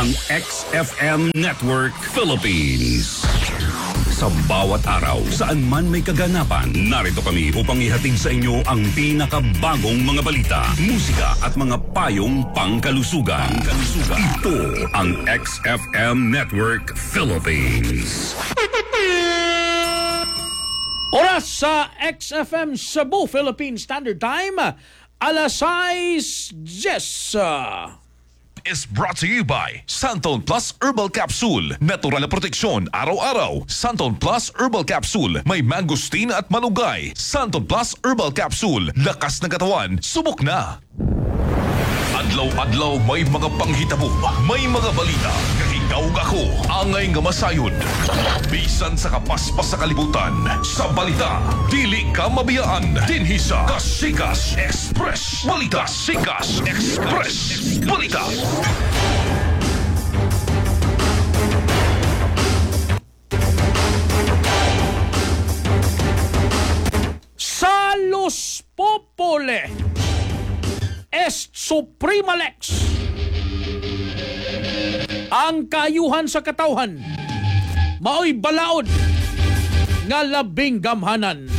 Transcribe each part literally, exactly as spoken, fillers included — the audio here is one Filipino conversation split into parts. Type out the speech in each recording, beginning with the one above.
ang X F M Network Philippines. Sa bawat araw, saan man may kaganapan, narito kami upang ihatid sa inyo ang pinakabagong mga balita, musika at mga payong pangkalusugan. Pangkalusugan. Ito ang X F M Network Philippines. Oras sa X F M Cebu Philippine Standard Time, alas sais diyes. Is brought to you by Santon Plus Herbal Capsule. Natural na proteksyon araw-araw. Santon Plus Herbal Capsule. May mangosteen at malunggay. Santon Plus Herbal Capsule. Lakas ng katawan. Subok na. Adlaw-adlaw may mga panghitabo. May mga balita. Kahigawg ako. Angay nga masayod. Bisan sa kapaspas sa kalibutan. Sa balita. Dili ka mabiyaan. Dinhi sa Kasikas Express. Balita. Sikas Express. Balita. Sa Los Popole Est Suprema Lex, ang kaayuhan sa katawhan maoy balaod nga labing gamhanan.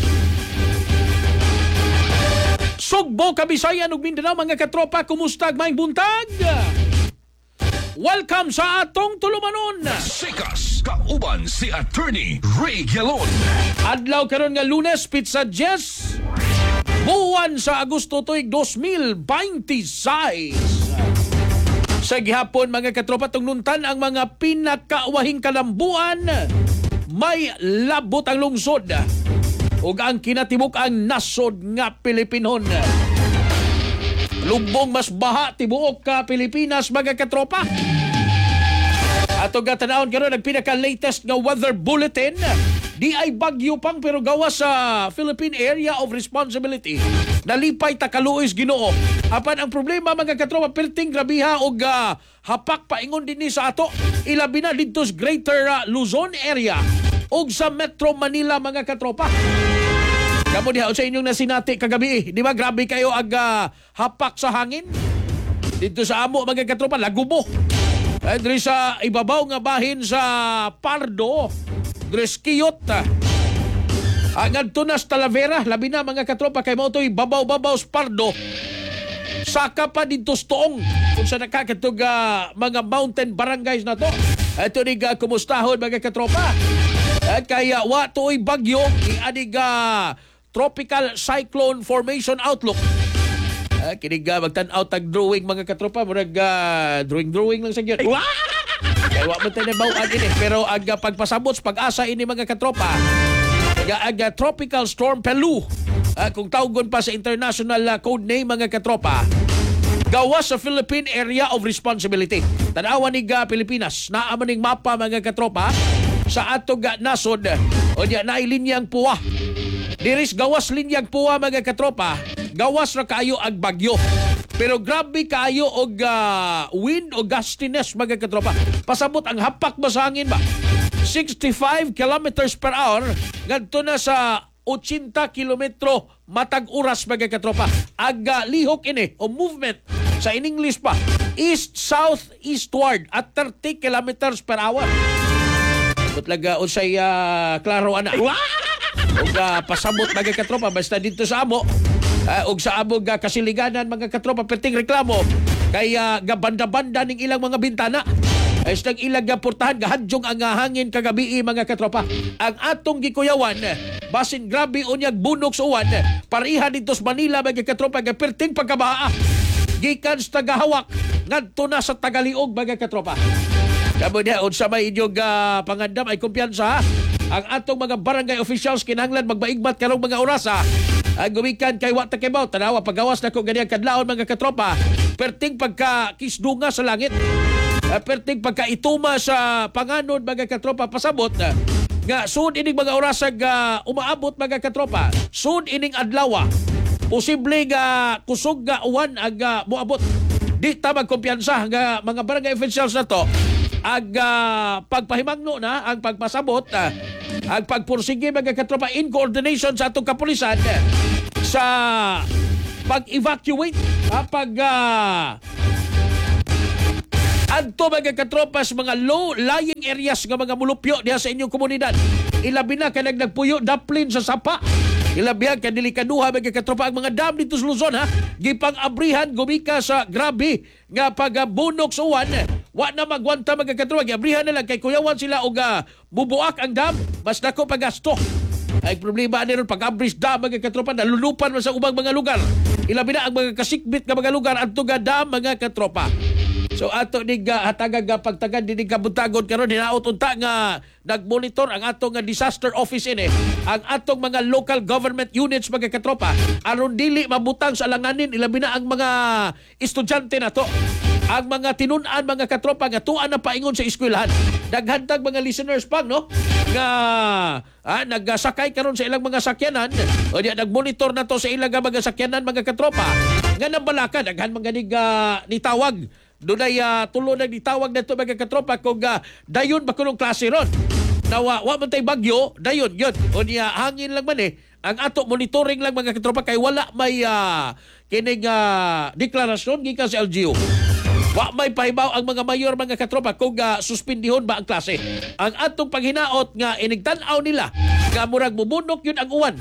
Sugbo, Kabisayan ug Mindanao, mga katropa, kumusta maayong buntag? Welcome sa atong tulumanon. Sikas kauban si Attorney Ray Galon. Adlaw karon nga Lunes, pizza Jess. Buwan sa Agosto tuig two thousand twenty-six. Sa gihapon, mga katropa, tungnuntan ang mga pinakawahing kalambuan. May labot ang lungsod ug ang kinatibuk ang nasod nga Pilipinon. Lubong mas baha tibuok ka Pilipinas, mga katropa. Ato gatanawon karon ang pinaka-latest nga weather bulletin. Di ay bagyo pang pero gawa sa Philippine Area of Responsibility. Nalipay takaluoy Ginoo. Apan ang problema, mga katropa, perting grabiha og uh, hapak paingon dinhi sa ato. Ilabi na dito sa Greater uh, Luzon area og sa Metro Manila, mga katropa. Kamo diha sa inyong nasinati kagabi, di ba grabe kayo ag uh, hapak sa hangin? Dito sa amo, mga katropa, lagubo. Eh, diri sa ibabaw nga bahin sa Pardo, Dreskiyot, ang Antonas Talavera, labi na, mga katropa, kay mo ito'y babaw-babaw sa Pardo. Saka pa dito sa Toong, kung sa nakakatog uh, mga mountain barangays na to. Ito ni uh, kumustahon, mga katropa. At kaya wa to'y bagyo, ianig uh, tropical cyclone formation outlook. Uh, kinig uh, magtan-out tag drawing, mga katropa, murag uh, drawing-drawing lang sa gyan. Kaya wa mo tayo na bawaan ini. Pero ang uh, pagpasabot sa pag-asa ini, mga katropa, ang uh, Tropical Storm Pelu, uh, kung tawgon pa sa international uh, code name, mga katropa, gawa sa Philippine Area of Responsibility. Tanawan ni uh, Pilipinas, naaman ning mapa, mga katropa, sa atong uh, nasod, o diya na linyang puwa. Diris gawas linyang puwa, mga katropa, gawas na kayo ag bagyo. Pero grabe kayo og uh, wind o gustiness, mga katropa. Pasabot ang hapak ba sa hangin ba? sixty-five kilometers per hour ngadto na sa eighty kilometro matag oras, mga katropa. Aga lihok ini o movement sa in English pa, east south eastward at thirty kilometers per hour. Butlaga unsay uh, klaro ana. Og uh, pasabot, mga katropa, basta dito sa amo. Uh, og sa abog uh, kasiliganan, mga katropa, perting reklamo kay uh, gabanda-banda ning ilang mga bintana. Ay stag ilang gaportahan gahadyong ang uh, hangin kagabi, mga katropa. Ang atong gikuyawan, basin grabe unyag bunog sa uwan, pariha dito sa Manila, mga katropa, perting pagkabaha. Gikan sa tagahawak ngadto na sa Tagaliog, mga katropa. Kamo diha unsa may inyong uh, pangandam ay kumpiyansa, ha? Ang atong mga barangay officials kinahanglan magbaigmat karong mga oras, ha? Ang gumikan kay Wata Kibaw, tanawa pagawas na kung ganyan kadlaon, mga katropa, perting pagka-kisdunga sa langit, uh, perting pagka-ituma sa panganod, mga katropa, pasabot uh, nga soon ining mga orasag uh, umaabot, mga katropa, soon ining adlawa, posible nga kusog nga uwan ag uh, muabot. Di ta magkumpiyansa nga mga barangay officials na to ag uh, pagpahimangno na ang pagpasabot, uh, ang pagpursige, mga katropa, in coordination sa atong kapulisan uh, sa pag-evacuate, uh, pag uh, Adto mga katropas, mga low-lying areas nga mga mulupyo diha sa inyong komunidad. Ilabi na kanang nagpuyo daplin sa sapa. Ilabi ka delikaduha mga katropa ang mga dam dito sa Luzon ha. Gipang abrihan gumika sa grabe nga pagabunok sa uwan. Wa na magwanta mga katropa. Giabrihan na lang kay kuyawan sila og uh, bubuak ang dam. Mas dako pagasto. Ay problema ni ron pag-abris dam mga katropa. Nalulupan man sa ubang mga lugar. Ilabi na ang mga kasikbit nga mga lugar adto nga dam mga katropa. So ato nig uh, hatagag uh, pagtagad dinig kabuntagon karon hinaot unta nga nagmonitor ang atong uh, disaster office ini ang atong mga local government units mga katropa aron dili mabutang sa alanganin ilabi na ang mga estudyante nato ang mga tinun-an mga katropa nga tuan na paingon sa eskwelahan daghantag mga listeners pang no nga ah, nagsakay karon sa ilang mga sakyanan o diya nagmonitor na to sa ilang mga sakyanan mga katropa nga nabalaka daghan mga nig uh, nitawag dunay uh, tulo na ditawag na ito mga katropa kung uh, dayon ba kunong klase ron. Nawa, wa man tay bagyo, dayon yun. O niya, hangin lang man eh. Ang ato monitoring lang mga katropa kay wala may uh, kining uh, deklarasyon gikan sa L G U. Wa may pahibaw ang mga mayor mga katropa kung uh, suspindihon ba ang klase. Ang atong paghinaot nga inigtan-aw nila nga murag mubunok yun ang uwan.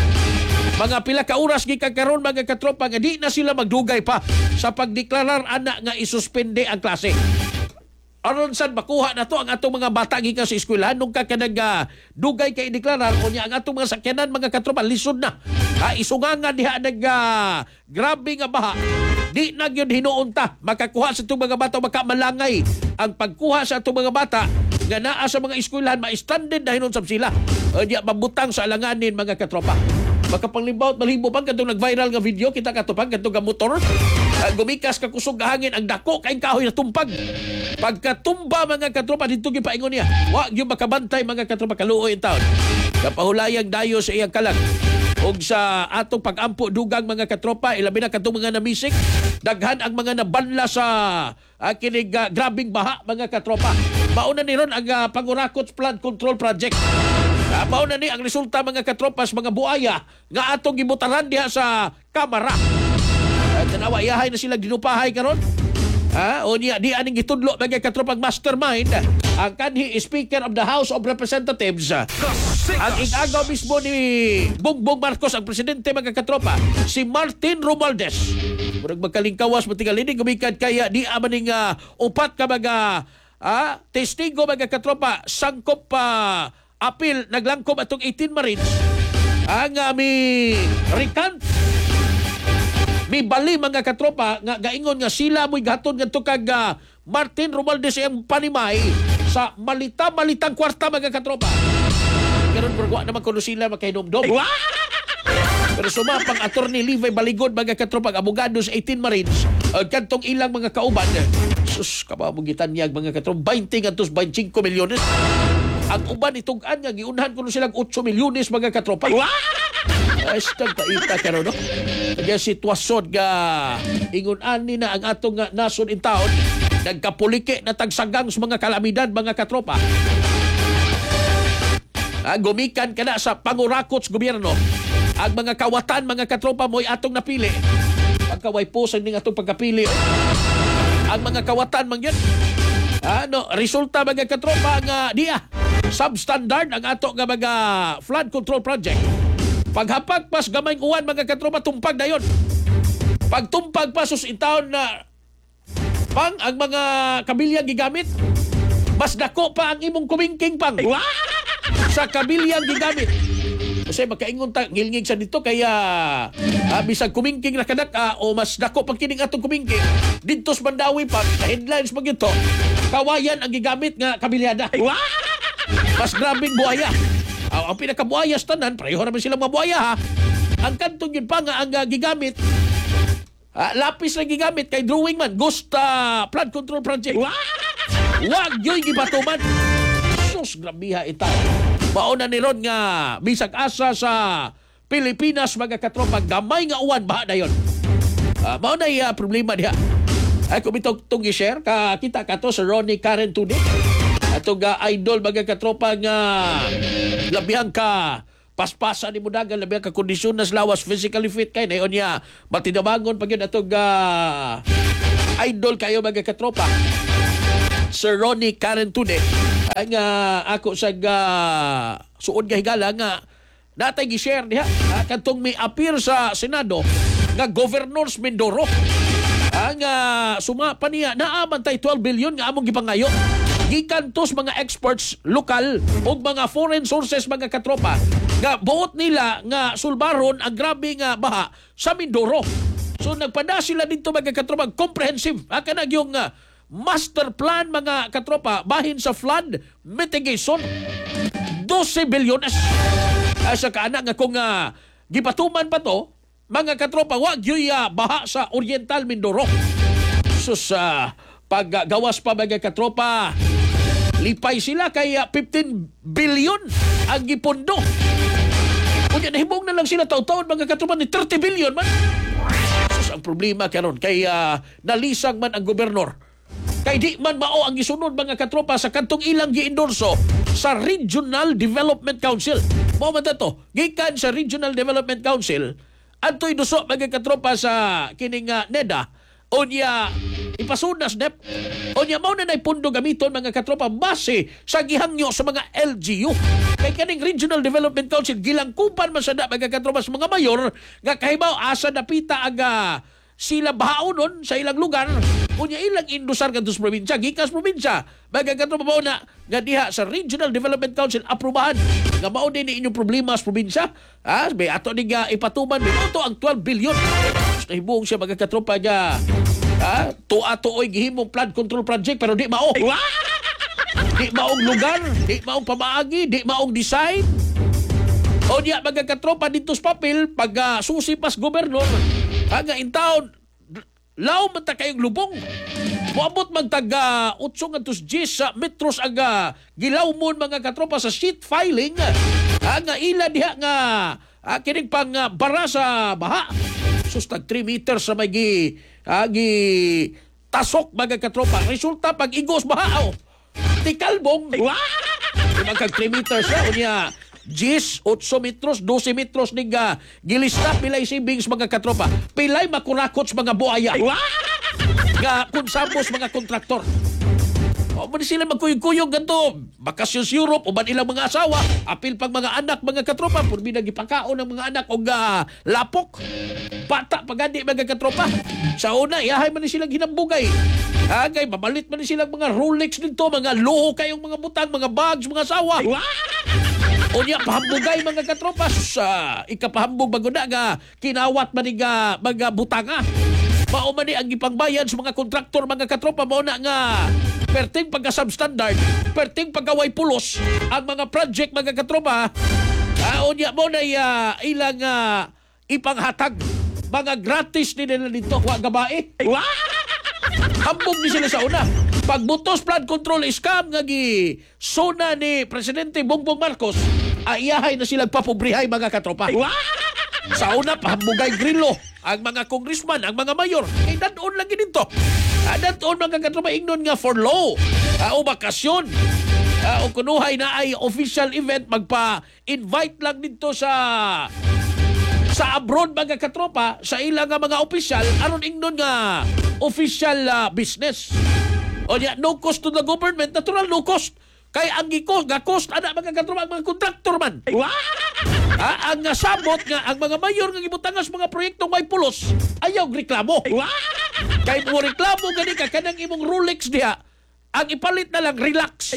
Mga pila ka oras gikan karon mga katropa nga di na sila magdugay pa sa pagdeklarar ana nga isuspende ang klase. Aron sad makuha na to ang atong mga bata gikan sa eskwelahan nung kakanag uh, dugay kay deklarar o niya ang atong mga sakyanan mga katropa lisod na. Ha, isungangan diha nag uh, grabe nga baha. Di na gyud hinuon ta makakuha sa itong mga bata makamalangay ang pagkuha sa itong mga bata nga naa sa mga eskwelahan ma-stranded dahil sab sila. O diya mabutang sa alanganin mga katropa. Makapanglimbawt malhibo pang kadtong nag-viral nga video kita katupang kadtong nga motor uh, gumikas ka kusog hangin ang dako kaing kahoy na tumpag pagkatumba mga katropa dito gipaingon niya wa gyud makabantay mga katropa kaluoy in taon kapahulayang dayo sa iyang kalag og sa atong pag-ampo dugang mga katropa ilabi na kadtong mga namisik daghan ang mga nabanla sa uh, kinig uh, grabing baha mga katropa mauna ni ron ang uh, Pangurakot Flood Control Project. Mao na ni ang resulta mga katropas mga buaya nga atong gibutaran diha sa kamera. At tanawa iyahay na sila ginupahay karon. Ha, o niya di aning gitudlo mga katropang mastermind ang kanhi Speaker of the House of Representatives. Ang igagaw mismo ni Bongbong Marcos ang presidente mga katropa si Martin Romualdez. Murag magkalingkawas matigal ini gumikan kaya di amaning uh, upat ka mga uh, testigo mga katropa sangkop pa uh, apil naglangkob atong eighteen Marines ang uh, mi recant mi bali mga katropa nga gaingon nga sila mo'y gaton ngadto kag uh, Martin Romualdez ang panimay sa malita-malitang kwarta mga katropa karon perwa naman kuno sila makahinomdom pero sumapang attorney Levi Baligod mga katropa abogado sa eighteen Marines uh, kantong ilang mga kauban sus kapamugitan niya mga katropa twenty ngadto twenty-five milyones. Ang uban itong anya, giunahan ko silang eight milyones mga katropa. Ay, stag paita ka no? Kaya sitwasyon nga, ingun-ani na ang atong uh, nasun in town, nagkapulike na tagsagang sa mga kalamidad mga katropa. Ah, gumikan ka na sa Pangurakot sa gobyerno. Ang mga kawatan, mga katropa mo'y atong napili. Pagkaway po sa ning atong pagkapili. Ang mga kawatan, man yun. Ano, resulta mga katropa nga diya. Substandard ang ato nga mga flood control project. Paghapag pas gamay uwan mga katropa tumpag dayon. Pagtumpag pa sus intawon na pang ang mga kabilyang gigamit mas dako pa ang imong kumingking pang sa kabilyang gigamit. Kasi makaingon ta ngilngig sa dito kaya ah, bisag kumingking na kanak ah, o mas dako pang kining atong kumingking dito sa Mandawi pa headlines mag ito kawayan ang gigamit nga kabilyada. Mas grabing buhaya. Uh, ang pinakabuhaya sa tanan, pareho naman silang mabuhaya ha. Ang kantong yun pa nga ang uh, gigamit, uh, lapis na gigamit kay drawing man, ghost uh, flood control project. Wag yo'y gibatuman. Sus, grabiha ita. Mauna ni Ron nga, bisag asa sa Pilipinas mga katropa, gamay nga uwan, baha na yun. Uh, mauna yung uh, problema niya. Ay, kung itong itong i-share, ka, kita ka to sa Ronnie Karen today. Atong uh, idol mga katropa nga labihang ka paspasan ni mudagan labihang ka kondisyon na lawas physically fit kay nayon niya matinabangon pag yun atong uh, idol kayo mga katropa Sir Ronnie Carentude ang uh, ako sa uh, suod nga higala nga natay gi-share diha uh, kantong may appear sa Senado nga Governors Mindoro ang uh, suma pa niya naaman tay twelve billion nga among gipangayo gikan tos mga experts lokal ug mga foreign sources mga katropa nga buot nila nga sulbaron ang grabe nga baha sa Mindoro. So nagpada sila dito mga katropa comprehensive aka na yung uh, master plan mga katropa bahin sa flood mitigation twelve bilyones asa kaana nga kung uh, gipatuman pa to mga katropa wa gyud uh, baha sa Oriental Mindoro. So sa uh, paggawas pa mga katropa lipay sila kay uh, fifteen billion ang gipondo. Kunya nahimong na lang sila taon-taon mga katropa ni thirty billion man. So ang problema karon kay uh, nalisang man ang gobernador. Kay di man mao ang gisunod mga katropa sa kantong ilang giendorso sa Regional Development Council. Mao man to, gikan sa Regional Development Council adtoy duso mga katropa sa kining uh, NEDA unya ipasunas dep unya mao na nay pundo gamiton mga katropa base sa gihangyo sa mga L G U. Kay kaning Regional Development Council gilangkupan man sada mga katropa sa mga mayor nga kahibaw asa napita aga sila bahaonon sa ilang lugar unya ilang indusar kadtos probinsya gikas probinsya mga katropa mao na nga diha sa Regional Development Council aprubahan nga mao din ni inyong problema sa probinsya ha may ato ni nga ipatuman mo to ang twelve billion nahibong siya mga katropa nga ha tuwa-tuoy gihimong flood control project pero di mao di maong lugar di maong pamaagi di maong design o diya mga katropa dito sa papel pag uh, susi pas gobernador nga in town law man ta kayong lubong moabot man taga eight ngadto ten sa metros aga gilawmon mga katropa sa sheet filing nga ila diha nga ah, kining pang uh, bara sa baha sus tag three meters sa may gi ah, gi tasok mga katropa resulta pag igos baha oh, ti kalbong mga kag three meters na unya ten, eight metros, twelve metros ning uh, gilista pilay savings mga katropa. Pilay makurakots mga buaya. Nga konsamos mga kontraktor. O man sila magkuyog-kuyog ganto. Bakasyon sa Europe uban ilang mga asawa, apil pang mga anak mga katropa purbi nagipakaon ng mga anak og uh, lapok. Bata pagandi mga katropa. Sa una iyahay man sila ginambugay. Agay mabalit man sila mga Rolex dito, mga luho kayong mga butang, mga bags, mga asawa. Unya pahambugay mga katropa sa ikapahambog bago na nga kinawat man nga mga butanga. Mao man ni ang gipangbayan sa mga kontraktor mga katropa mao na nga perting pagka-substandard, perting pagkaway pulos ang mga project mga katropa. Uh, unya mo na uh, ilang uh, ipanghatag mga gratis ni nila dito wa gabae. Hambog ni sila sa una. Pagbutos flood control scam nga gi sona ni Presidente Bongbong Marcos, ayahay na sila papobrihay mga katropa. Sa una pahambugay grillo ang mga congressman, ang mga mayor. Kay dadon lang ginito. Ah, dadon mga katropa ingnon nga for law. Ah, o bakasyon. Ah, o kunuhay na ay official event magpa-invite lang dito sa sa abroad mga katropa sa ilang nga mga opisyal aron ingnon nga official uh, business. O niya, no cost to the government, natural no cost. Kay ang gikos, ga cost ana mga katropa ang mga kontraktor man. Ha, ang sabot nga ang mga mayor nga gibutangas mga proyektong may pulos ayaw reklamo. Kay mo reklamo gani ka kanang imong Rolex diha, ang ipalit na lang relax.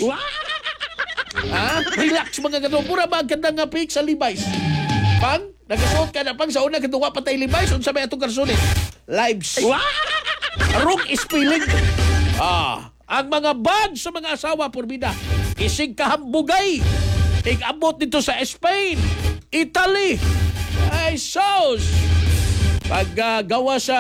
Ha? Relax mga katropa, pura ba ang kandang nga pick sa Levi's. Pang nagasuot ka na pang sa una katuwa patay Levi's unsa may atong karsulit. Lives. Wrong spelling. Ah, ang mga bag sa mga asawa porbida isig kahambugay ig-abot dito sa Spain, Italy. Ay sos paggagawa uh, sa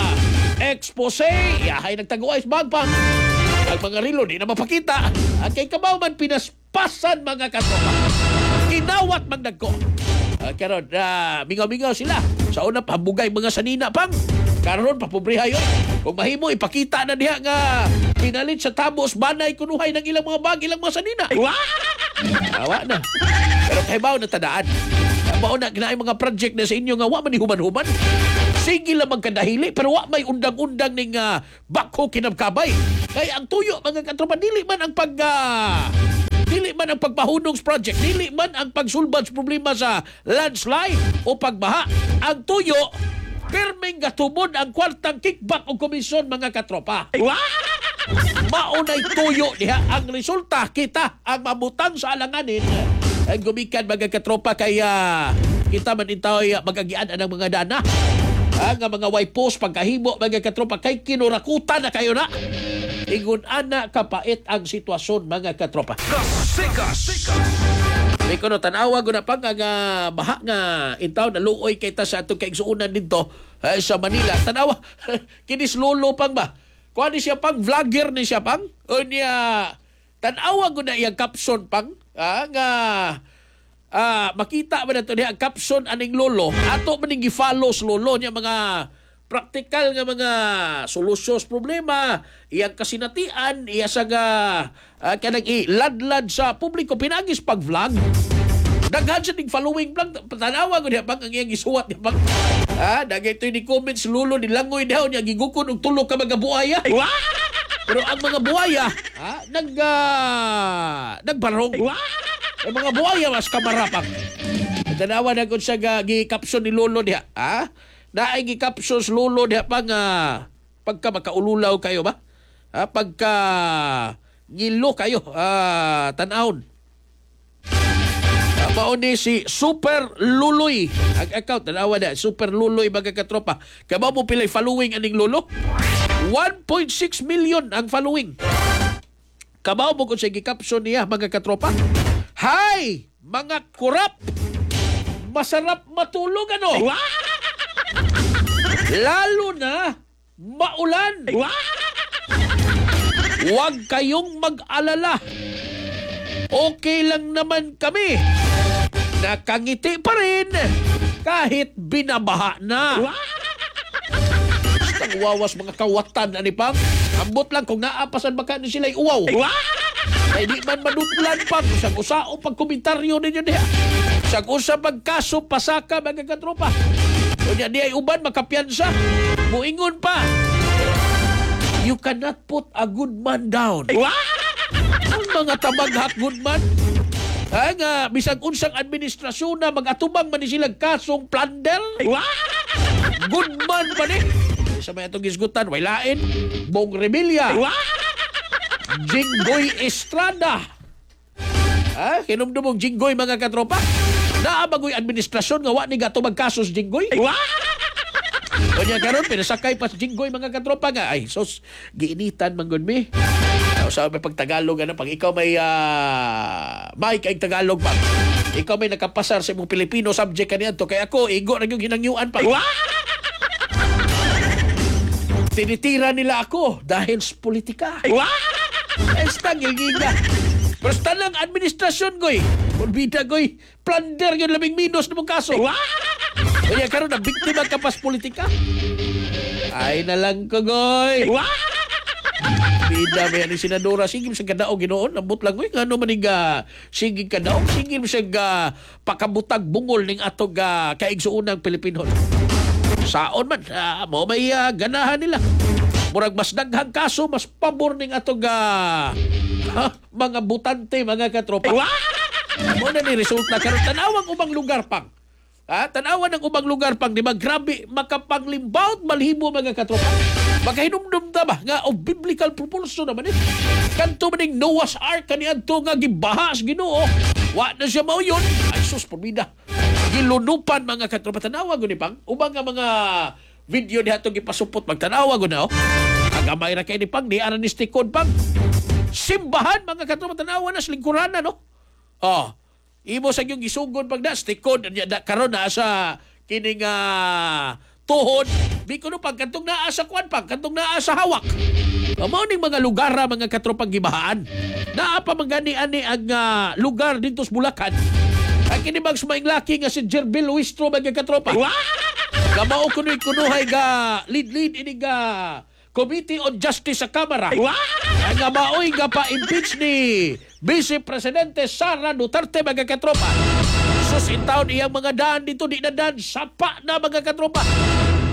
expose yahay nagtaguay sa bag pang ang mga rilo di na mapakita ang kay kabaw man pinaspasan mga katropa inawat man nagko uh, karon uh, mingaw-mingaw sila sa una pambugay mga sanina pang karon papobrihay yun. Kung mahimo ipakita na diha nga pinalit sa tabos banay kunuhay ng ilang mga bag ilang mga sanina. Awa na. Pero kahibaw na tadaan. Mao na ginaay mga project na sa inyo nga wa man ni human-human. Sige lang magkadahili, pero wa may undang-undang ning uh, bakho kinabkabay. Kaya ang tuyo, mga katropa, dili man ang pag... Uh, dili man ang pagpahunong sa project, dili man ang pagsulbad sa problema sa landslide o pagbaha. Ang tuyo, pirming gatubod ang kwartang kickback o komisyon, mga katropa. Maunay tuyo diha. Ang resulta, kita ang mamutang sa alanganin. Ang gumikan, mga katropa, kaya kita man itaw magagian ang mga dana. Ang mga white post pagkahimo, mga katropa, kay kinurakutan na kayo na. Ingon ana kapait ang sitwasyon, mga katropa. Kasikas! May kuno tanawa ko na pang nga baha nga intaw na luoy kay ta sa atong kaigsuunan dito eh, sa Manila. Tanawa, kinis lolo pang ba? Kuha ni siya pang, vlogger ni siya pang. O niya, tanawa ko na iyang caption pang. Ah, nga, ah, makita ba na ito niya ang caption aning lolo. Ato maning gi-follow sa lolo niya mga praktikal nga mga solusyon sa problema, iyang kasinatian, iya sa nga uh, kanang iladlad sa publiko, pinagis pag-vlog. Daghan siya ning following vlog, patanawa ko niya pang ang iyang isuwat niya pang. Ah, dagay ito ni comments lulo, nilangoy daw niya, gigukon og tulo ka mga buhaya. Pero ang mga buhaya, ah, nag, uh, nagbarong. Ang mga buhaya mas kamarapang. Patanawa na ko siya gi-caption ni lolo niya, ah, na ay gikapsos lulo diha pang uh, pagka makaululaw kayo ba? Ah, pagka ngilo kayo, ah, tanawon. Ah, mao ni si Super Luloy. Ang account tanawa na Super Luloy, mga katropa. Kaya mo pilay following aning lulo? one point six million ang following. Kabaw mo kung sa gikapson niya, mga katropa. Hi! Mga kurap! Masarap matulog, ano? Lalo na maulan. Huwag kayong mag-alala. Okay lang naman kami. Nakangiti pa rin kahit binabaha na. Basta uwawas mga kawatan, ani pang. Ambot lang kung naapasan baka ni sila'y uwaw. Ay di man manutlan pang. Usang-usao pag komentaryo ninyo niya. Usang-usa pagkaso pasaka, mga katropa. Kanya di ay uban makapiyansa. Muingon pa. You cannot put a good man down. Ang mga tabaghak good man. Ay nga, bisag unsang administrasyon na mag-atubang man ni silang kasong plunder. Good man pa ni. Sa may atong gisgutan, way lain. Bong Revilla. Jinggoy Estrada. Ah, kinumdumong Jinggoy, mga katropa. Naabagoy administrasyon nga wa ni gato magkasos Jinggoy. Kanya karon pinasakay pa sa Jinggoy, mga katropa nga. Ay, sos, giinitan man gud mi. Sa may pagtagalog ano, pag ikaw may uh, may kay Tagalog pa. Ikaw may nakapasar sa imong Pilipino subject kaniadto, kay ako igo ra gyud hinangyuan pa. Tinitira nila ako dahil sa politika. Esta gilgiga. Basta lang administrasyon, goy. Kulbida, goy. Plunder yun labing minus na mong kaso. Kaya karon na biktima ka pas politika. Ay na lang ko, goy. Bida ba yan ni Senadora. Sige sa kadaog, ginoon. Nambut lang, goy. Ano maniga, sige kadaog. Sige sa uh, pakabutag bungol ning atog uh, kaigsuunang Pilipino. Saon man. Uh, mo may uh, ganahan nila. Murag mas daghang kaso, mas pabor ning atog uh, ha, mga butante, mga katropa. Mo na ni resulta karon tanawang ubang lugar pang. Ha, tanawan ng ubang lugar pang di ba grabe makapanglimbawt malhimo, mga katropa. Makahinumdum ta ba nga o biblical propulsion naman eh. Kanto maning Noah's Ark kaniadto nga gibahas Ginoo. Wa na siya mao yun. Ay sus pobida. Gilunupan, mga katropa, tanawa gud ni pang ubang nga mga video diha to gipasupot magtanawa gud na oh. Agamay ra kay ni pang di ara ni stikod pang. Simbahan, mga katropa, tanawa na sa lingkuranan no. Oh. Imo sa yung gisugod pag na stikod da karon na sa kining uh, tuhod. Bi kuno pag kantong naa sa kwan pang kantong naa sa hawak. Mao ning mga lugar, mga katropang gibahaan. Naa pa mangani ani ang uh, lugar dito sa Bulacan. Ang kinibang sumaing laki nga si Jerbil Luistro, mga katropa. Kamao kuno'y kunuhay ga lead-lead ini ga Committee on Justice sa Kamara. Ang maoy nga pa-impeach ni Vice Presidente Sara Duterte, mga katropa. Sus in town iyang mga daan dito, di na daan, sapa na, mga katropa.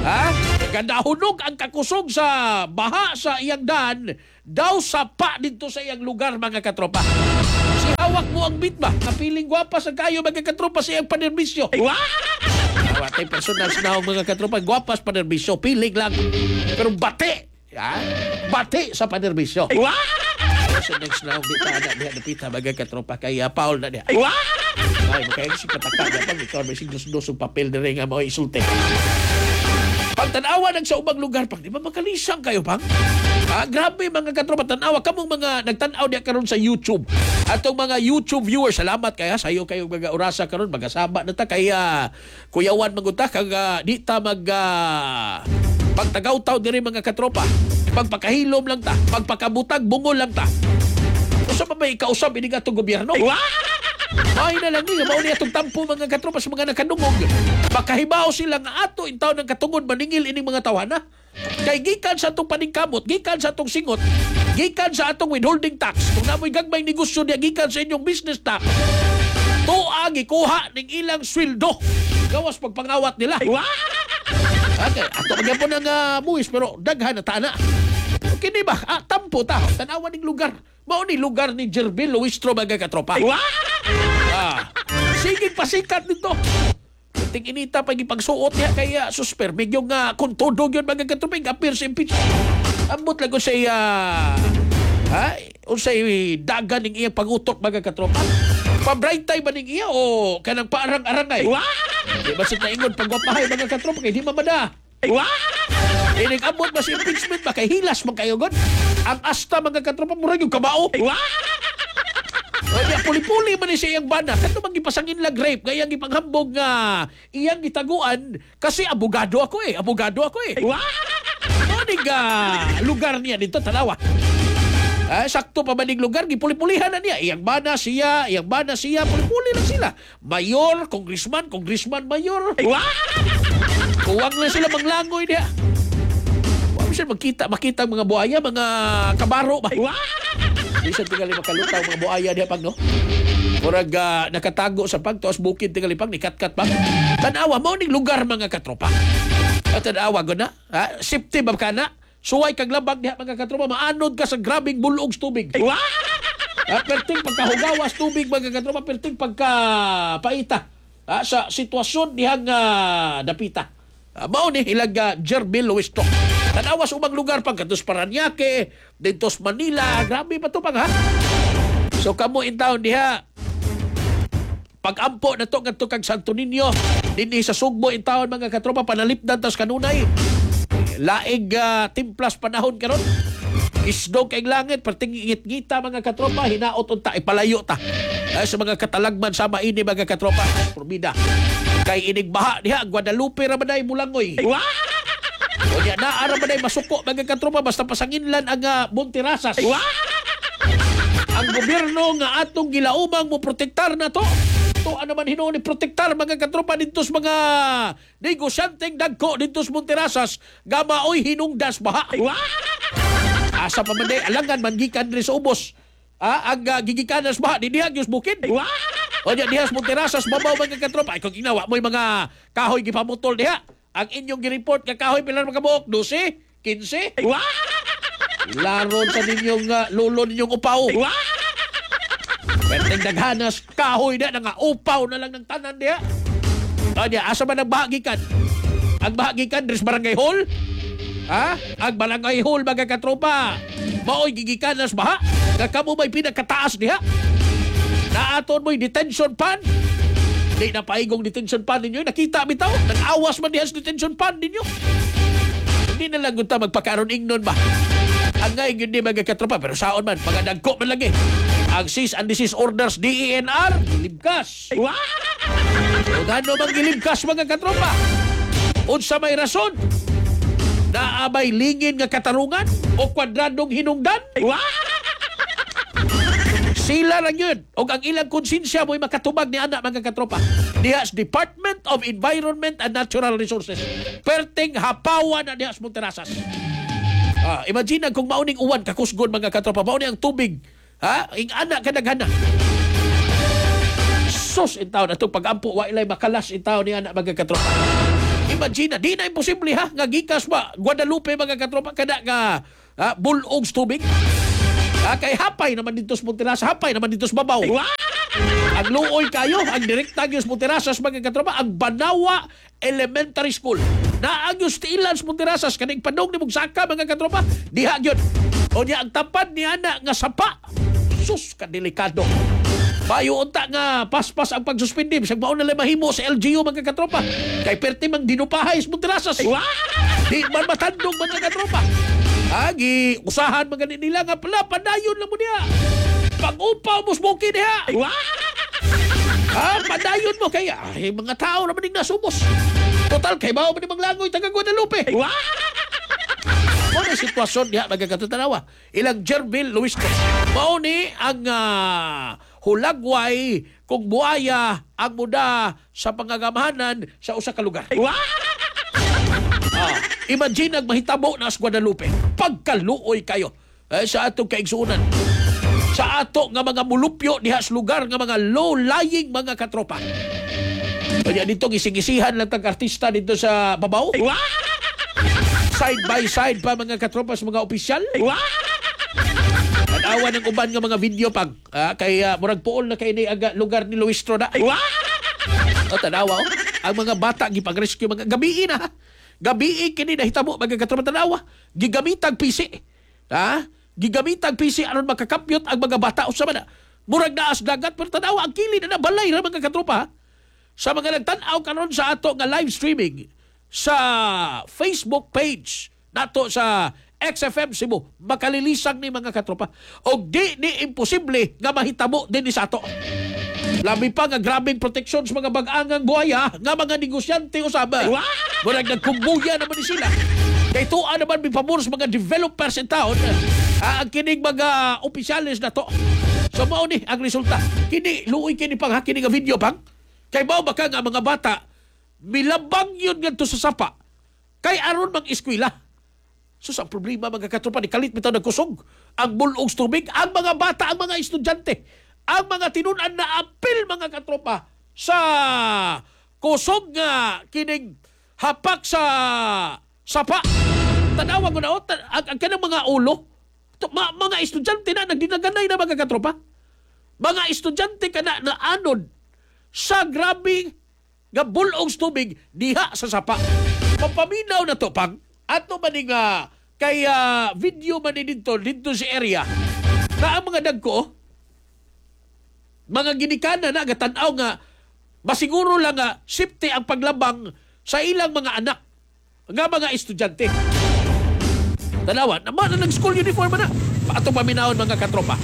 Ha? Ganahunog ang kakusog sa baha sa iyang daan daw sa pa dito sa iyang lugar, mga katropa. Si hawak mo ang bit ba? Napiling gwapa sa kayo, mga katropa, sa iyang panerbisyo. Awa tayo personal sa mga katropa, gwapas panerbisyo, piling lang. Pero bate, ha? Bate sa panerbisyo. So next na, di ta na, di napita, mga katropa, kaya Paul na niya. Ay, kaya si kataka na pag ikaw may sigdos-dos yung papel na rin nga mga isulte. Pagtanawa ng sa ubang lugar, pag di ba makalisang kayo, pang? Ah, grabe, mga katropa, tanawa. Kamong mga nagtanaw niya karon sa YouTube. Atong mga YouTube viewers, salamat kaya sa iyo kayong mga orasa karon, magasaba na ta, kaya kuyawan magunta, kag uh, di ta mag... Uh, pagtagaw-taw din mga katropa. Pagpakahilom lang ta, pagpakabutag, bungol lang ta. Kung sa may kausap, hindi ka itong gobyerno. Ay na lang niya, mauni atong tampo mga katropa sa mga nakadungog. Makahibaw sila nga ato in taon ng katungod maningil ining mga tawana. Kay gikan sa atong paningkamot, gikan sa atong singot, gikan sa atong withholding tax. Kung namoy gagmay negosyo niya, gikan sa inyong business tax. Tuang ikuha ning ilang sweldo. Gawas pagpangawat nila. Okay, ato magyapon ng uh, buwis pero daghan na tana. Okay, di ba? Ah, tampo ta. Tanawan ning lugar. Mauni lugar ni Jerbil Luistro, mga katropa. Ah, sige pasikat nito. Ting inita pag ipagsuot niya kaya susper medyo nga kung tudog yun, mga katropa, appear sa impeachment. Ambot lang ko sa iya ha? O sa dagan ng iyang pangutok, mga katropa. Pa-bright time ba ning iya o kanang paarang-arangay? Di ba sa taingon pagwapahay, mga katropa, kay di mamada. Inig abot ba si impeachment ba kay hilas man kayo god? Ang asta, mga katropa, murag yung kabao. O niya, puli-puli man ni siya iyang bana. Kato mang gipasangin lag rape, ngayang ipanghambog nga iyang gitaguan kasi abogado ako eh. Abogado ako eh. Manig uh, lugar niya dito, Tanawa. Ah, sakto pa manig lugar, gipuli-pulihan na niya. Iyang bana siya, iyang bana siya, puli-puli lang sila. Mayor, congressman, congressman, mayor. Kuwang na sila manglangoy niya. Huwag siya makita, makita ang mga buhaya, mga kabaro ba? Di siya tingali makalutaw mga buhaya niya pag, no? Murag uh, nakatago sa pag, toos bukid tingali pag, nikat-kat pa. Tanawa, mauning lugar, mga katropa. At tanawa, guna, ha? Safety ba ka na? Suway kag labag niya, mga katropa, maanod ka sa grabing bulog tubig. At perting pagkahugawas tubig, mga katropa, perting pagkapaita. Ha? Sa sitwasyon niyang uh, dapita. Uh, mao ni hilag uh, Jerbil Luistro. Tanawas umang lugar pag katos Paranaque, dintos Manila, grabe pa to pag ha. So kamo in town diha. Pag-ampo na to ngadto kag Santo Niño, dinhi sa Sugbo in town, mga katropa, panalipdan tas kanunay. Laig uh, timplas panahon karon. Isdog kay langit, perting ngit-ngita, mga katropa, hinaot unta ipalayo ta. Ay, sa mga katalagman sama ini, mga katropa, purbida. Kay inig baha diha, Guadalupe ra maday mulangoy. O niya, naara maday masuko, mga katropa, basta pasanginlan ang uh, Monterasas. Ang gobyerno nga atong gilaumang mo protektar na to. To ano man hinuon ni protektar, mga katropa, dintos mga negosyanteng dagko dintos Monterasas, gamaoy hinungdas baha. Asa pa man day, alangan mangikan rin sa ubos. Ah, ang uh, gigikanas baha, dinihag yung bukid. O niya, dihas Monterasas, babaw, mga katropa. Ay, kung ginawa mo yung mga kahoy gipamutol diha, ang inyong gireport ka kahoy pilar magabuok, twelve, fifteen. Laron sa ninyong uh, lulo ninyong upaw. Perteng daghanas, kahoy na, nga upaw na lang ng tanan diha. O niya, asa man ang bahagikan? Ang bahagikan, Dres Barangay Hall? Ha? Ang Barangay Hall, mga katropa, maoy gigikanas baha? Kamo may pinakataas diha? Naaton mo'y detention pan? Di na paigong detention pan ninyo. Nakita bitaw? Nag-awas man diha sa detention pan ninyo. Hindi na lang gunta magpakaroon ingnon ba? Ang ngay yun di, mga katropa, pero saon man, mga dagko man lagi. Ang cease and desist orders, D E N R, gilibkas. O gano bang gilibkas, mga katropa? Unsa may rason? Naabay lingin nga katarungan o kwadradong hinungdan? Sila lang yun. O ang ilang konsensya mo'y makatubag ni anak, mga katropa. Dihas Department of Environment and Natural Resources. Perting hapawa na dihas Monterasas. Ah, imagine kung mauning uwan, kakusgon, mga katropa. Mauning ang tubig. Ha? Ing anak kadaghana. Sus in taon. Atong pag-ampo, wa ilay makalas in taon ni anak, mga katropa. Imagine, di na imposible ha, nga gikas ba, Guadalupe mga katropa, kada nga ah, bulog sa tubig. Ah, kay hapay naman dito sa Monterasa, hapay naman dito sa Babaw. Ang luoy kayo, ang direkta yung sa Monterasas mga katropa, ang Banawa Elementary School. Na ang yung stilan sa Monterasas, kaning padong ni mong saka mga katropa, diha yun. O niya, ang tapad ni Ana nga sapa. Sus, kadelikado. Bayo unta nga paspas ang pagsuspindi bisag mao na lang mahimo sa L G U mga katropa. Kay perti mang dinupahay sa Monterasas. Di man matandong mga katropa. Agi usahan mga nila nga pala padayon lang mo niya. Pag-upaw mo smoky diha. Ah, padayon mo kaya ay mga tao naman ning nasubos. Total kay mao man mang langoy taga Guadalupe. Mao na sitwasyon diha mga katutanawa. Ilang Jerville Luis mao ni ang uh, hulagway kung buaya ang muda sa pangagamahanan sa usa ka lugar. Ah, imagine ang mahitabo na sa Guadalupe. Pagkaluoy kayo eh, sa atong kaigsuunan. Sa ato nga mga mulupyo diha sa lugar nga mga low-lying mga katropa. Kaya dito gising-gisihan lang tag artista dito sa Babaw. Side by side pa mga katropa sa mga opisyal. Tanawa ng uban nga mga video pag ah, kay uh, murag puol na kay ni aga lugar ni Luis Troda. O tanawa oh. Ang mga bata gipag-rescue mga gabi na. Gabi kini nahitabo mga katropa tanawa. Gigamitag P C. Ha? Gigamitag P C aron makakapyot ang mga bata usa man. Murag naas dagat pero tanawa ang kilid na balay ra mga katropa. Sa mga nagtan-aw karon sa ato nga live streaming sa Facebook page nato sa X F M Cebu, makalilisag ni mga katropa. O di ni imposible nga mahitabo din ni sa ato. Labi pa nga grabing protection sa mga bag-angang buhaya nga mga negosyante usaba. Murag nagkumbuya naman ni sila. Kay tuwa naman may pabor sa mga developers in town. Ah, ang kinig mga opisyalis na to. So mao ni ang resulta. Kini luoy kini pang kini nga video pang. Kay mao baka nga mga bata milabang yun ngadto sa sapa. Kay aron mang eskwela. So sa problema mga katropa ni kalit bitaw nagkusog ang bulog sa tubig ang mga bata, ang mga estudyante, ang mga tinunan na apil mga katropa sa kusog nga kining hapak sa sapa. Tanawa ko na o, ang, ang kanang mga ulo, to, ma, mga estudyante na nagdinaganay na mga katropa. Mga estudyante ka na na anod sa grabe nga bulog sa tubig diha sa sapa. Papaminaw na to pang ato man nga kay uh, video man dito dito sa area na ang mga dagko mga ginikanan na gatanaw nga masiguro lang nga safety ang paglabang sa ilang mga anak nga mga estudyante. Tanawa, naman na nag-school uniform na. Atong paminawon mga katropa.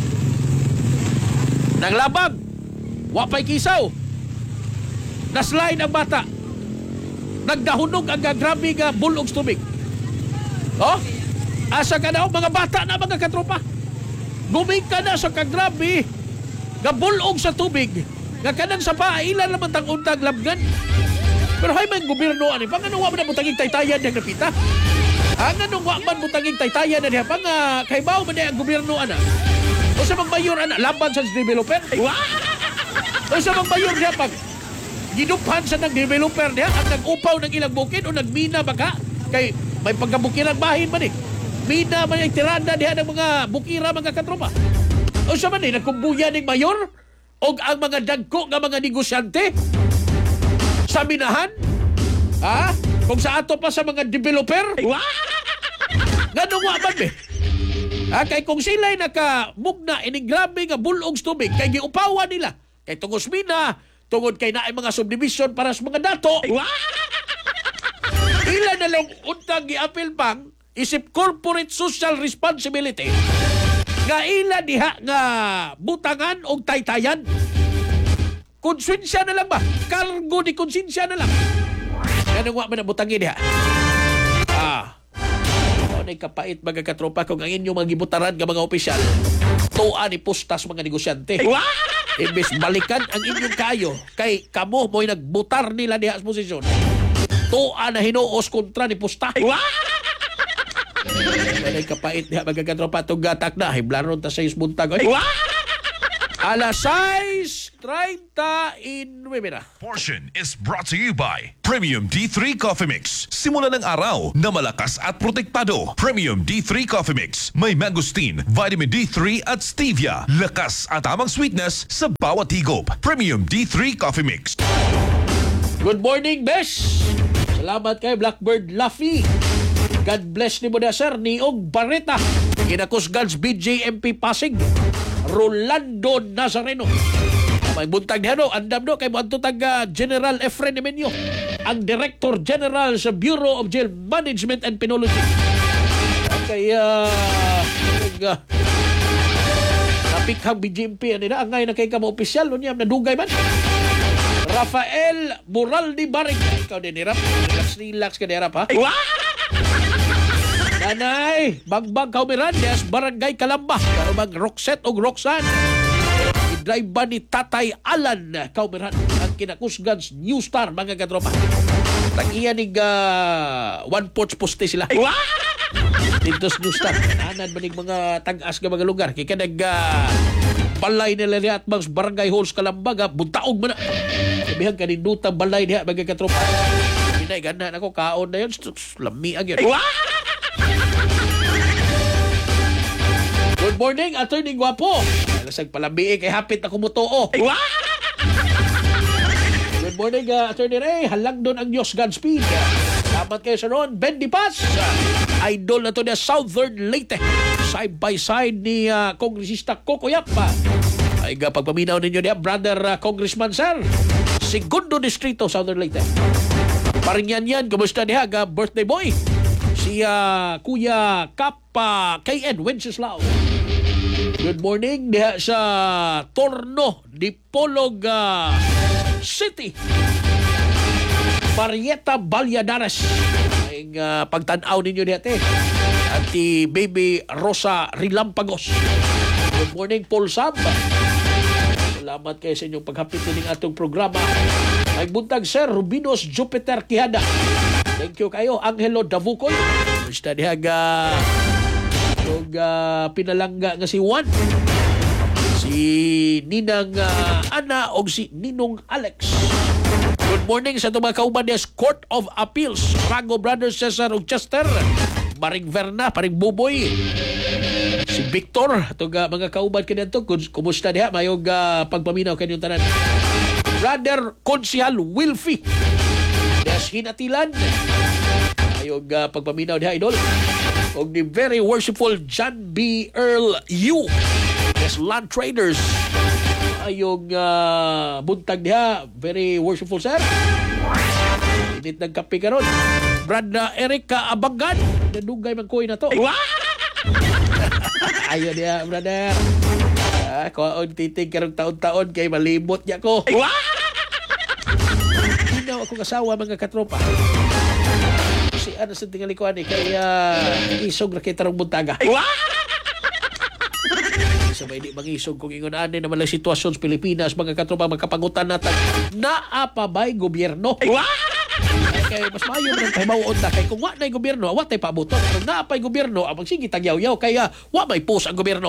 Naglabang, wapay kisaw. Naslide ang bata. Nagdahunog ang grabe nga bulog sa tubig. Oh? Asa ka na mga bata na mga katropa. Guming ka na sa kagrabe nga bulog sa tubig. Nga kanang sa pailan naman tang untag labgan. Pero hay man gobyerno ani, pangano wa man butangig taytayan ng napita. Ang anong wa man butangig taytayan na diha pang uh, kay bawo man ang gobyerno ana. O sa magmayor ana laban sa developer. O sa magmayor diha pag giduphan sa nag-developer diha at nag-upaw ng ilang bukid o nagmina baka kay may pagkabukirang bahin man eh. Mina man yung tiranda diha ng mga bukira mga katropa. O sa man eh, nagkumbuya ng mayor o ang mga dagko nga mga negosyante sa minahan. Ha? Kung sa ato pa sa mga developer. Ganun nga man eh. Ha? Kay kung sila'y nakamugna ining grabe nga bulog sa tubig kay giupawa nila. Kay tungos mina, tungod kay naay mga subdivision para sa mga dato. Ila na lang untang giapil pang isip corporate social responsibility nga ila diha nga butangan og taytayan. Konsensya na lang ba? Kargo di konsensya na lang. Ganun wa man butangin diha. Ah. Ano ay kapait mga katropa kung ang inyong mga gibutaran nga mga opisyal. Tuan ni pustas mga negosyante. Imbes balikan ang inyong kayo kay kamo mo'y nagbutar nila diha sa posisyon. Tuan na hinuos kontra ni pusta. Walay kapait diha magagatropa itong gatak na. Hiblaron ta sa isbuntag. Alas sais thirty-nine na. Portion is brought to you by Premium D three Coffee Mix. Simula ng araw na malakas at protektado. Premium D three Coffee Mix. May mangosteen, vitamin D three at stevia. Lakas at tamang sweetness sa bawat higop. Premium D three Coffee Mix. Good morning, Besh! Salamat kay Blackbird Luffy. God bless ni mo na, sir. Niog Barreta. Kinakusgans B J M P Pasig. Rolando Nazareno. May buntag ni ano, andam no, kay Muanto taga General Efren Emenyo, ang Director General sa Bureau of Jail Management and Penology. Kaya, uh, napikhang B J M P, ano na, ang ngayon na kay kamo opisyal, no niya, nadugay man. Rafael Buraldi Barig. Ikaw din, hirap. Relax, relax ka din, hirap, ha? Nanay, bagbag kaumiran, yes, Barangay Kalamba. Pero mag Roxette o Roxanne. I-drive ba ni Tatay Alan kaumiran ang kinakusgans New Star, mga katropa. Tag-iya ni uh, One Porch Poste sila. Dito sa New Star. Anan ba ni mga tag-as ka mga lugar. Kaya nag uh, balay nila niya at mga barangay halls Kalambaga, buntaog mo na. Sabihan ka nindutang balay niya, mga katropa. Pinay, gana ako, kaon na yun. Lamiag yun. Good morning, Attorney Guapo. Lasag palambiig kay hapit na kumutuo. Good morning, uh, Attorney Ray. Halang doon ang Diyos, Godspeed. Salamat kayo sa noon. Ben Di Paz. Idol na to na Southern Leyte. Side by side ni uh, Kongresista Coco Yap. Ay uh, pagpaminaw ninyo niya, Brother uh, Congressman Sir. Segundo Distrito, Southern Leyte. Parinyan yan, kumusta niya, uh, birthday boy? Si uh, Kuya Kapa K N Wenceslao. Good morning diha sa Torno, Dipolog uh, City. Marieta Valladares. Ay uh, pagtanaw ninyo diha te. Anti Baby Rosa Rilampagos. Good morning, Paul Sab. Salamat kayo sa inyong paghapit ng atong programa. Ay buntag Sir Rubinos Jupiter Quijada. Thank you kayo, Angelo Davukoy. Basta diha ga og uh, pinalangga nga si Juan, si Ninang uh, Ana og si Ninong Alex. Good morning sa itong mga kauban des Court of Appeals, Rago Brothers Cesar og Chester, Maring Verna, Paring Buboy, si Victor, itong uh, mga kauban kanito. Kumusta diha? Mayog uh, pagpaminaw kanyang tanan. Brother Konsihal Wilfie des Hinatilan, mayog uh, pagpaminaw diha, idol. Og the very worshipful John B. Earl Yu des Land Traders. Ayong uh, buntag diha, very worshipful sir. Init ng kape karon. Brad na Erika Abangan, nadugay man koy na to. Ayo dia, brother. Ah, kuon titig karong taon-taon kay malimot niya ko. Hinaw ako kasawa, mga katropa. Si ano sa tingalikuan eh, kaya isog na kita rong buntaga. Sa may di mangisog kung ingon ani naman lang sitwasyon sa Pilipinas, mga katropa, magkapangutan natin, naapabay gobyerno? Kaya mas mayo ng pahimawon na, kaya kung wa na'y gobyerno, wa ta'y pabuton. Kung naapay gobyerno, ang sige tagyaw-yaw, kaya wa may pus ang gobyerno.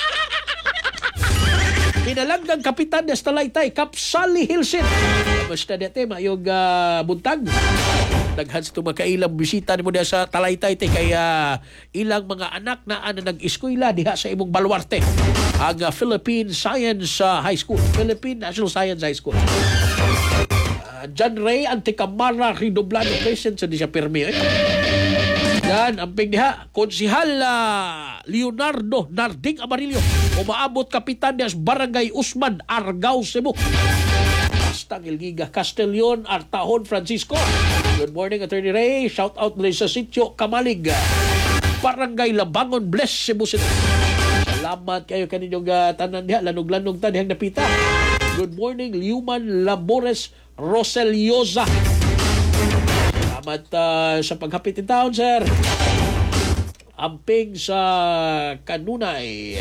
Pinalanggang kapitan ng Stalaytay, Kapsali Hilsin. Basta dati, mayong uh, buntag. Daghan sa itong makailang bisita ni mo na sa Talaytay, kaya ilang mga anak na ano nag-eskwela diha sa imong baluarte. Ang uh, Philippine Science uh, High School. Philippine National Science High School. Uh, John Ray Anticamara Ridoblano Crescent sa di siya pirmi. Eh. Yan, ang pingdiha, Konsihal uh, Leonardo Narding Amarillo, umaabot kapitan des Barangay Usman, Argao, Cebu. Tangil Giga Castellon, Artahon Francisco. Good morning, Attorney Ray. Shout out muli sa sitio Kamalig, Barangay Labangon, Bless, Cebu City. Salamat kayo kaninyong uh, tanan diha, lanog-lanog ta dihang napita. Good morning, Liuman Labores Roseliosa. Salamat uh, sa paghapit in town, sir. Amping sa Kanunay.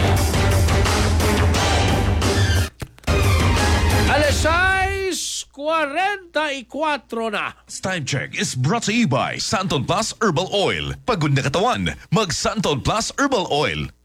Alas forty-four na. Time check is brought to you by Santon Plus Herbal Oil. Pagod na katawan, mag Santon Plus Herbal Oil.